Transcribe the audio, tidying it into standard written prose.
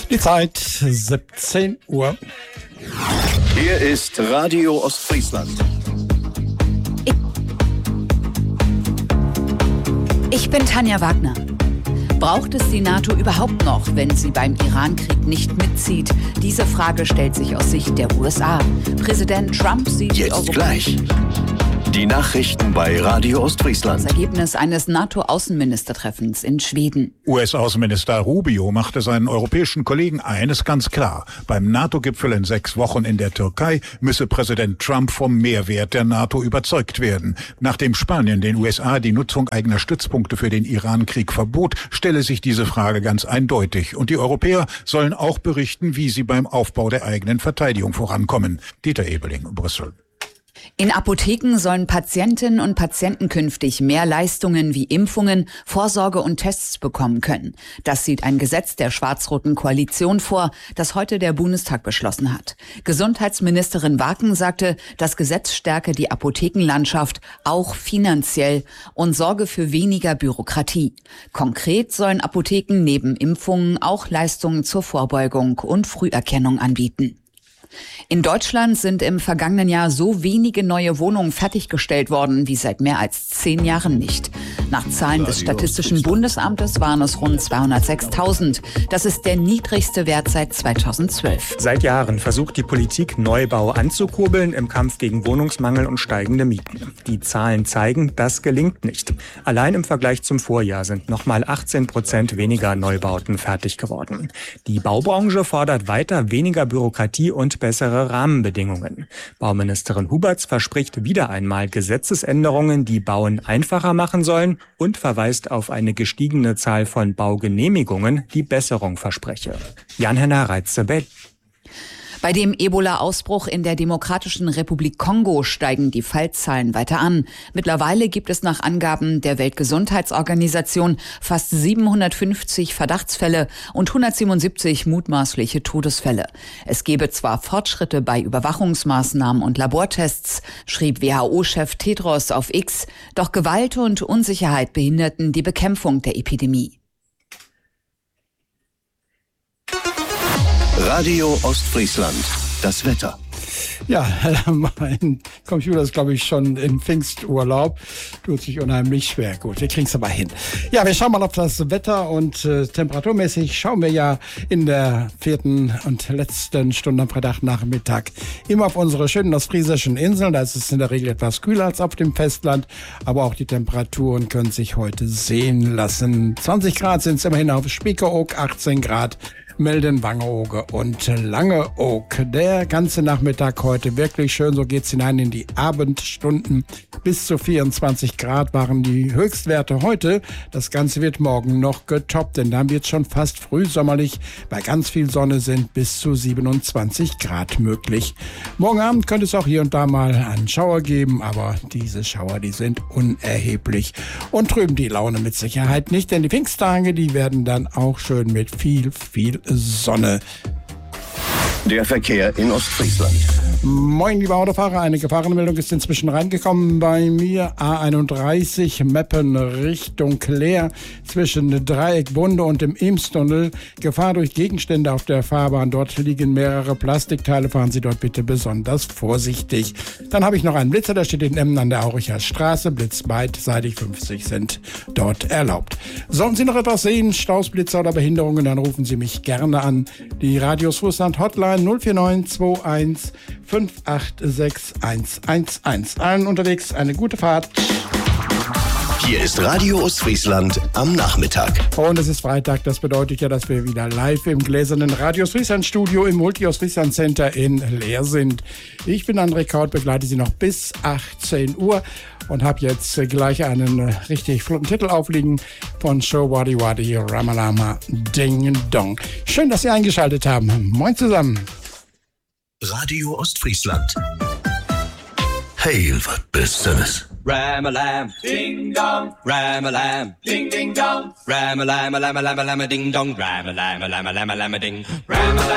Die Zeit 17 Uhr. Hier ist Radio Ostfriesland. Ich bin Tanja Wagner. Braucht es die NATO überhaupt noch, wenn sie beim Irankrieg nicht mitzieht? Diese Frage stellt sich aus Sicht der USA. Präsident Trump sieht jetzt gleich die Nachrichten bei Radio Ostfriesland. Das Ergebnis eines NATO-Außenministertreffens in Schweden. US-Außenminister Rubio machte seinen europäischen Kollegen eines ganz klar. Beim NATO-Gipfel in 6 Wochen in der Türkei müsse Präsident Trump vom Mehrwert der NATO überzeugt werden. Nachdem Spanien den USA die Nutzung eigener Stützpunkte für den Irankrieg verbot, stelle sich diese Frage ganz eindeutig. Und die Europäer sollen auch berichten, wie sie beim Aufbau der eigenen Verteidigung vorankommen. Dieter Ebeling, Brüssel. In Apotheken sollen Patientinnen und Patienten künftig mehr Leistungen wie Impfungen, Vorsorge und Tests bekommen können. Das sieht ein Gesetz der schwarz-roten Koalition vor, das heute der Bundestag beschlossen hat. Gesundheitsministerin Waken sagte, das Gesetz stärke die Apothekenlandschaft auch finanziell und sorge für weniger Bürokratie. Konkret sollen Apotheken neben Impfungen auch Leistungen zur Vorbeugung und Früherkennung anbieten. In Deutschland sind im vergangenen Jahr so wenige neue Wohnungen fertiggestellt worden wie seit mehr als 10 Jahren nicht. Nach Zahlen des Statistischen Bundesamtes waren es rund 206.000. Das ist der niedrigste Wert seit 2012. Seit Jahren versucht die Politik, Neubau anzukurbeln im Kampf gegen Wohnungsmangel und steigende Mieten. Die Zahlen zeigen, das gelingt nicht. Allein im Vergleich zum Vorjahr sind nochmal 18% weniger Neubauten fertig geworden. Die Baubranche fordert weiter weniger Bürokratie und bessere Rahmenbedingungen. Bauministerin Huberts verspricht wieder einmal Gesetzesänderungen, die Bauen einfacher machen sollen und verweist auf eine gestiegene Zahl von Baugenehmigungen, die Besserung verspreche. Jan-Henner Reitze, Berlin. Bei dem Ebola-Ausbruch in der Demokratischen Republik Kongo steigen die Fallzahlen weiter an. Mittlerweile gibt es nach Angaben der Weltgesundheitsorganisation fast 750 Verdachtsfälle und 177 mutmaßliche Todesfälle. Es gebe zwar Fortschritte bei Überwachungsmaßnahmen und Labortests, schrieb WHO-Chef Tedros auf X, doch Gewalt und Unsicherheit behinderten die Bekämpfung der Epidemie. Radio Ostfriesland, das Wetter. Ja, mein Computer ist, glaube ich, schon im Pfingsturlaub. Tut sich unheimlich schwer. Gut, wir kriegen es aber hin. Ja, wir schauen mal auf das Wetter und temperaturmäßig schauen wir ja in der 4. und letzten Stunde am Freitagnachmittag immer auf unsere schönen ostfriesischen Inseln. Da ist es in der Regel etwas kühler als auf dem Festland, aber auch die Temperaturen können sich heute sehen lassen. 20 Grad sind es immerhin auf Spiekeroog, 18 Grad Melden, Wangerooge und Langeoog. Der ganze Nachmittag heute wirklich schön, so geht's hinein in die Abendstunden. Bis zu 24 Grad waren die Höchstwerte heute. Das Ganze wird morgen noch getoppt, denn dann wird's schon fast frühsommerlich. Bei ganz viel Sonne sind bis zu 27 Grad möglich. Morgen Abend könnte es auch hier und da mal einen Schauer geben, aber diese Schauer, die sind unerheblich und trüben die Laune mit Sicherheit nicht, denn die Pfingsttage, die werden dann auch schön mit viel Sonne. Der Verkehr in Ostfriesland. Moin, liebe Autofahrer. Eine Gefahrenmeldung ist inzwischen reingekommen bei mir. A31 Meppen Richtung Leer zwischen Dreieckbunde und dem Eemstunnel. Gefahr durch Gegenstände auf der Fahrbahn. Dort liegen mehrere Plastikteile. Fahren Sie dort bitte besonders vorsichtig. Dann habe ich noch einen Blitzer, der steht in Emmen an der Auricher Straße. Blitz beidseitig, 50 sind dort erlaubt. Sollten Sie noch etwas sehen, Staus, Blitzer oder Behinderungen, dann rufen Sie mich gerne an. Die Radio Ostfriesland Hotline 04921 586 111. Allen unterwegs eine gute Fahrt. Hier ist Radio Ostfriesland am Nachmittag. Und es ist Freitag, das bedeutet ja, dass wir wieder live im gläsernen Radio Ostfriesland Studio im Multi-Ostfriesland Center in Leer sind. Ich bin André Kaut, begleite Sie noch bis 18 Uhr und habe jetzt gleich einen richtig flotten Titel aufliegen von Show Wadi Wadi Ramalama Ding Dong. Schön, dass Sie eingeschaltet haben. Moin zusammen. Radio Ostfriesland. Hey, was bist du das? Ram-a-lam, ding-dong, ram-a-lam, ding-ding-dong, ram-a-lam-a-lam-a-lam-a-lam-a-ding-dong, ram-a-lam-a-lam-a-lam-a-lam-a-ding, ram-a-lam.